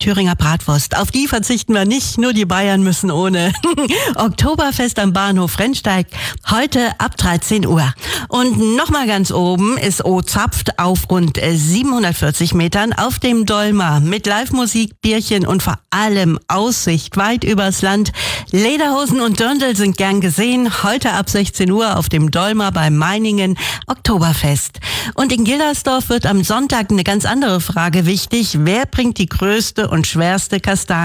Thüringer Bratwurst. Auf die verzichten wir nicht, nur die Bayern müssen ohne. Oktoberfest am Bahnhof Rennsteig, heute ab 13 Uhr. Und nochmal ganz oben ist O Zapft auf rund 740 Metern auf dem Dolmar mit Live-Musik, Bierchen und vor allem Aussicht weit übers Land. Lederhosen und Dirndl sind gern gesehen. Heute ab 16 Uhr auf dem Dolmar bei Meiningen Oktoberfest. Und in Gildersdorf wird am Sonntag eine ganz andere Frage wichtig. Wer bringt die größte und schwerste Kastanie